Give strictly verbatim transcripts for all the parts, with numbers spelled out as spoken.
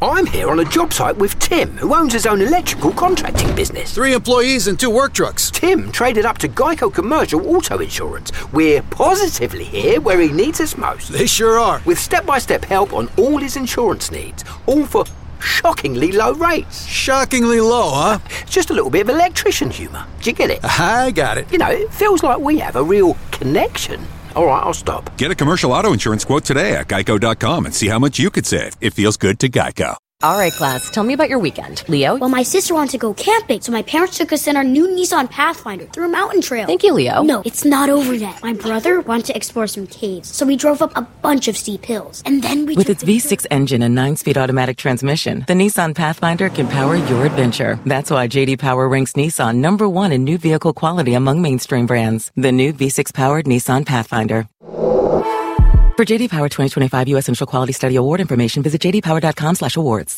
I'm here on a job site with Tim, who owns his own electrical contracting business. Three employees and two work trucks. Tim traded up to Geico Commercial Auto Insurance. We're positively here where he needs us most. They sure are. With step-by-step help on all his insurance needs, all for shockingly low rates. Shockingly low, huh? Just a little bit of electrician humour. Do you get it? I got it. You know, it feels like we have a real connection. All right, I'll stop. Get a commercial auto insurance quote today at geico dot com and see how much you could save. It feels good to Geico. All right, class, tell me about your weekend. Leo? Well, my sister wanted to go camping, so my parents took us in our new Nissan Pathfinder through a mountain trail. Thank you, Leo. No, it's not over yet. My brother wanted to explore some caves, so we drove up a bunch of steep hills. And then we With took its V six engine and nine-speed automatic transmission, the Nissan Pathfinder can power your adventure. That's why J D Power ranks Nissan number one in new vehicle quality among mainstream brands. The new V six-powered Nissan Pathfinder. For J D Power twenty twenty-five U S Initial Quality Study Award information, visit j d power dot com slash awards.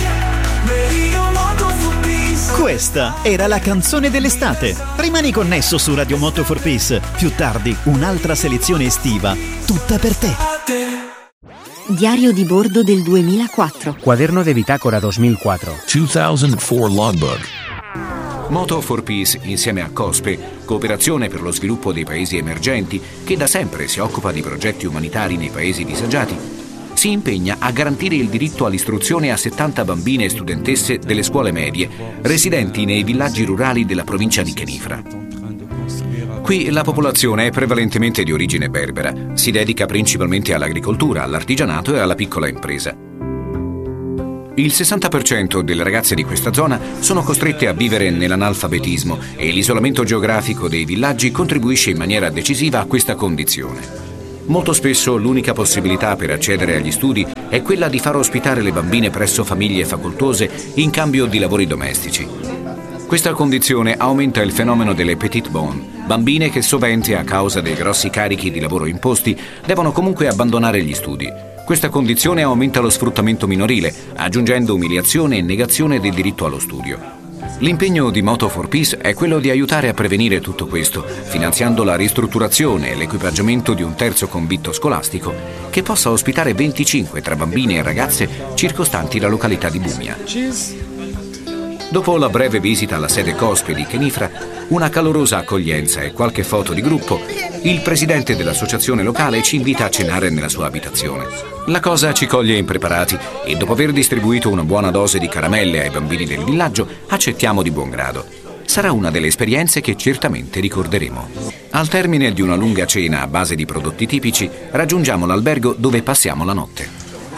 Questa era la canzone dell'estate. Rimani connesso su Radio Moto for Peace. Più tardi, un'altra selezione estiva, tutta per te. Diario di bordo del duemilaquattro. Cuaderno de bitácora duemilaquattro. duemilaquattro logbook. Moto for Peace, insieme a COSPE, Cooperazione per lo sviluppo dei paesi emergenti, che da sempre si occupa di progetti umanitari nei paesi disagiati, si impegna a garantire il diritto all'istruzione a settanta bambine e studentesse delle scuole medie, residenti nei villaggi rurali della provincia di Kenifra. Qui la popolazione è prevalentemente di origine berbera, si dedica principalmente all'agricoltura, all'artigianato e alla piccola impresa. Il sessanta per cento delle ragazze di questa zona sono costrette a vivere nell'analfabetismo e l'isolamento geografico dei villaggi contribuisce in maniera decisiva a questa condizione. Molto spesso l'unica possibilità per accedere agli studi è quella di far ospitare le bambine presso famiglie facoltose in cambio di lavori domestici. Questa condizione aumenta il fenomeno delle petite bonne, bambine che sovente, a causa dei grossi carichi di lavoro imposti, devono comunque abbandonare gli studi. Questa condizione aumenta lo sfruttamento minorile, aggiungendo umiliazione e negazione del diritto allo studio. L'impegno di Moto for Peace è quello di aiutare a prevenire tutto questo, finanziando la ristrutturazione e l'equipaggiamento di un terzo convitto scolastico che possa ospitare venticinque tra bambine e ragazze circostanti la località di Bumia. Dopo la breve visita alla sede COSPE di Kenifra, una calorosa accoglienza e qualche foto di gruppo, il presidente dell'associazione locale ci invita a cenare nella sua abitazione. La cosa ci coglie impreparati e dopo aver distribuito una buona dose di caramelle ai bambini del villaggio, accettiamo di buon grado. Sarà una delle esperienze che certamente ricorderemo. Al termine di una lunga cena a base di prodotti tipici, raggiungiamo l'albergo dove passiamo la notte.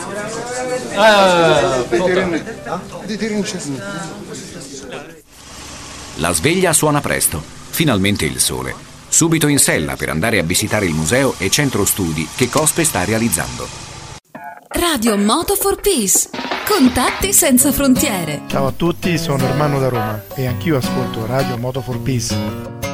La sveglia suona presto, finalmente il sole. Subito in sella per andare a visitare il museo e centro studi che COSPE sta realizzando. Radio Moto for Peace. Contatti senza frontiere. Ciao a tutti, sono Ermanno da Roma e anch'io ascolto Radio Moto for Peace.